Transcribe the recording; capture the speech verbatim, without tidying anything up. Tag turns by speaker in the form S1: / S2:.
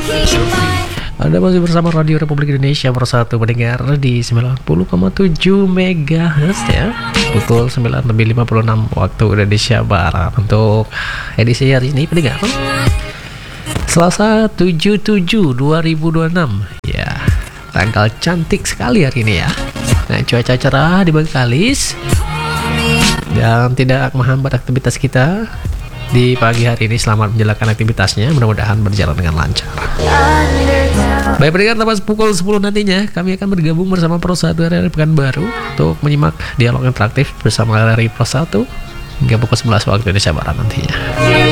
S1: Anda masih bersama Radio Republik Indonesia Persatu pendengar di sembilan puluh koma tujuh megahertz ya. Pukul sembilan lebih lima puluh enam waktu Indonesia Barat untuk edisi hari ini pendengar. Selasa tujuh tujuh dua ribu dua puluh enam. Ya, tanggal cantik sekali hari ini ya. Nah, cuaca cerah di Bengkalis dan tidak menghambat aktivitas kita di pagi hari ini. Selamat menjalankan aktivitasnya, mudah-mudahan berjalan dengan lancar. Baik pendengar, tepat pukul sepuluh nantinya kami akan bergabung bersama Pro satu R R I Pekanbaru untuk menyimak dialog interaktif bersama R R I Pro satu hingga pukul sebelas waktu Indonesia Barat nantinya.